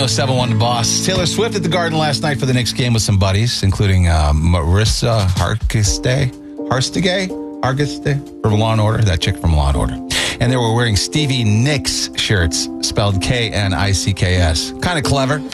1071 The Boss. Taylor Swift at the Garden last night for the Knicks game with some buddies, including Marissa Hargitay from Law & Order, that chick from Law & Order. And they were wearing Stevie Nicks shirts, spelled Knicks. Kind of clever.